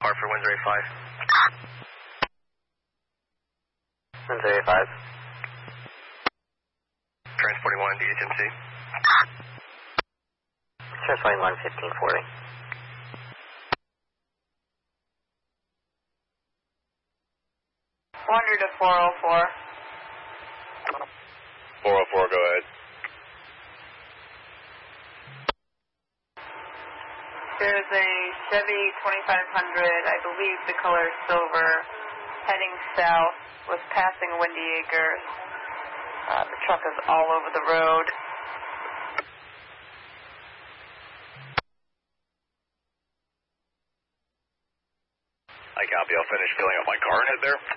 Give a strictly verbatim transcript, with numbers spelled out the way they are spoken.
for Windsor A five. Windsor A five. Transporting one, D H M C. Transporting one, fifteen forty. four hundred to four oh four. four oh four, go ahead. There's a Chevy twenty-five hundred, I believe the color is silver, heading south, was passing Windy Acres. Uh, the truck is all over the road. I copy, I'll finish filling up my car and head there.